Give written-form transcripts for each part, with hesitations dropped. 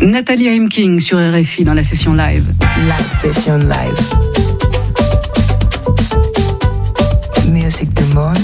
Natalia M. King sur RFI dans la session live. La session live. Musique du monde.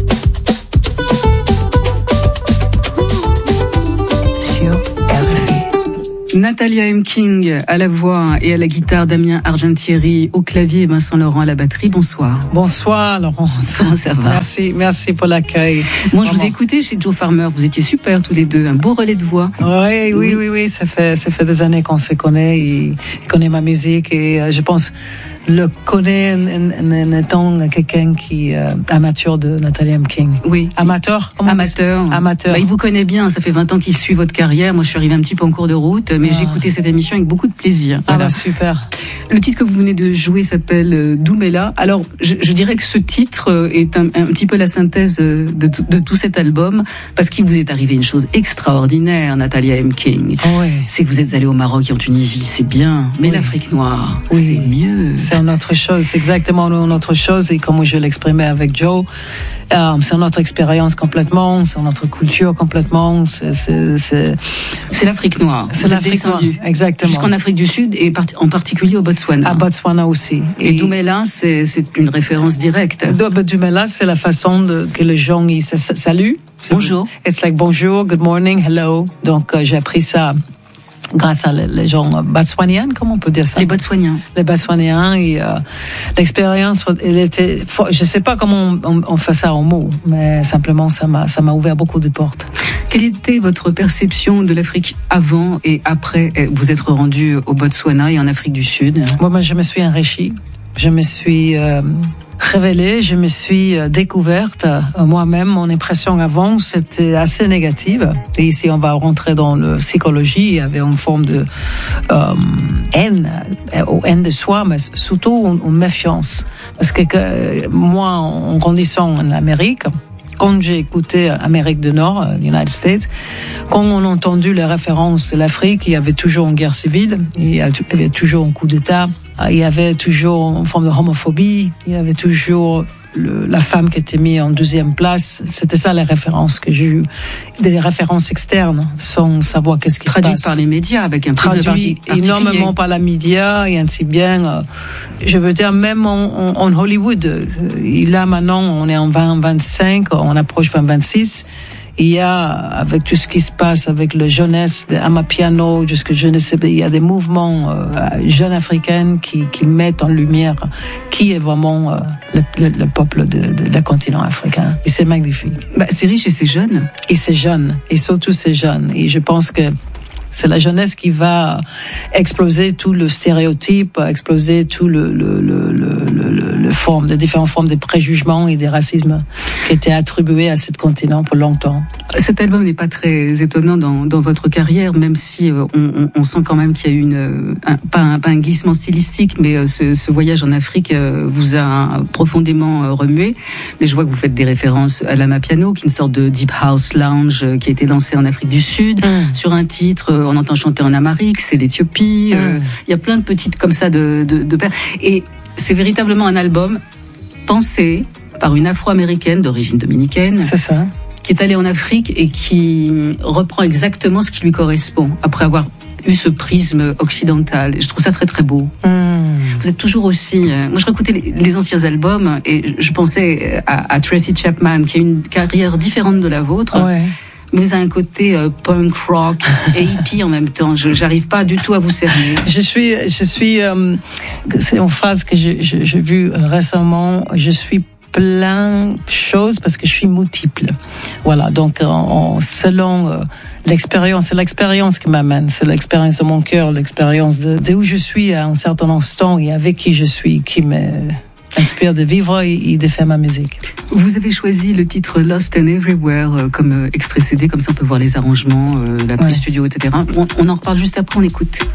Sur RFI. Natalia M. King à la voix et à la guitare, Damien Argentieri au clavier et Vincent Laurent à la batterie. Bonsoir. Bonsoir Laurent. Comment ça va? Merci pour l'accueil. Moi je vous ai écouté chez Joe Farmer, vous étiez super tous les deux, un beau relais de voix. Oui, ça fait des années qu'on se connaît, il connaît ma musique et je pense le connaît en étant quelqu'un qui amateur de Natalia M. King. Oui. Amateur. Amateur. Bah, il vous connaît bien, ça fait 20 ans qu'il suit votre carrière. Moi je suis arrivée un petit peu en cours de route, mais j'ai écouté cette émission avec beaucoup de plaisir. Voilà. Ah bah super. Le titre que vous venez de jouer s'appelle Doumela. Alors je dirais que ce titre est un petit peu la synthèse de tout cet album, parce qu'il vous est arrivé une chose extraordinaire, Natalia M. King. Oh ouais. C'est que vous êtes allé au Maroc et en Tunisie, c'est bien, mais l'Afrique noire, c'est mieux. C'est une autre chose, c'est exactement une autre chose, et comme je l'exprimais avec Joe, c'est notre expérience complètement, c'est notre culture complètement, c'est l'Afrique noire. C'est l'Afrique noire, exactement. Jusqu'en Afrique du Sud et en particulier au Botswana. À Botswana aussi. Et Doumela, c'est une référence directe. Doumela, c'est la façon que les gens ils saluent. Bonjour. It's like bonjour, good morning, hello. Donc j'ai appris ça grâce à les gens botswaniens, comment on peut dire ça? Les Botswaniens. Les Botswaniens, et l'expérience, elle était, je sais pas comment on fait ça en mots, mais simplement ça m'a ouvert beaucoup de portes. Quelle était votre perception de l'Afrique avant et après vous être rendu au Botswana et en Afrique du Sud? Moi, je me suis enrichie, je me suis révélée, je me suis découverte moi-même. Mon impression avant, c'était assez négative. Et ici, on va rentrer dans la psychologie. Il y avait une forme de haine de soi, mais surtout une méfiance. Parce que moi, en grandissant en Amérique, quand j'ai écouté Amérique du Nord, United States, quand on a entendu les références de l'Afrique, il y avait toujours une guerre civile, il y avait toujours un coup d'État, il y avait toujours une forme de homophobie, il y avait toujours la femme qui était mise en deuxième place. C'était ça les références que j'ai eues. Des références externes, sans savoir qu'est-ce qui se passe. Traduites par les médias, avec un prisme particulier. Énormément par les médias, et ainsi bien. Je veux dire, même en Hollywood, là maintenant, on est en 2025, on approche 2026. Il y a, avec tout ce qui se passe avec la jeunesse, de Amapiano, jusque je ne sais pas, il y a des mouvements jeunes africains qui mettent en lumière qui est vraiment le peuple de le continent africain. Et c'est magnifique. Bah, c'est riche et c'est jeune. Et c'est jeune. Et surtout c'est jeune. Et je pense que c'est la jeunesse qui va exploser tout le stéréotype, exploser tout les différentes formes de préjugements et des racismes qui étaient attribués à ce continent pour longtemps. Cet album n'est pas très étonnant dans votre carrière, même si on sent quand même qu'il y a eu pas un glissement stylistique, mais ce voyage en Afrique vous a profondément remué. Mais je vois que vous faites des références à l'Amapiano, qui est une sorte de deep house lounge qui a été lancé en Afrique du Sud, sur un titre. On entend chanter en amharique, c'est l'Éthiopie. Il y a plein de petites comme ça de paires. Et c'est véritablement un album pensé par une Afro-américaine d'origine dominicaine. C'est ça. Qui est allée en Afrique et qui reprend exactement ce qui lui correspond, après avoir eu ce prisme occidental. Et je trouve ça très très beau. Vous êtes toujours aussi... moi je réécoutais les anciens albums et je pensais à Tracy Chapman, qui a une carrière différente de la vôtre. Ouais. Mais à un côté punk rock et hippie en même temps. J'arrive pas du tout à vous cerner. Je suis. C'est une phrase que j'ai vue récemment. Je suis plein de choses parce que je suis multiple. Voilà. Donc, selon l'expérience, c'est l'expérience qui m'amène. C'est l'expérience de mon cœur, l'expérience de où je suis à un certain instant et avec qui je suis, qui m'inspire de vivre et de faire ma musique. Vous avez choisi le titre Lost and Everywhere comme extrait CD, comme ça on peut voir les arrangements, la prise studio, etc. On en reparle juste après, on écoute.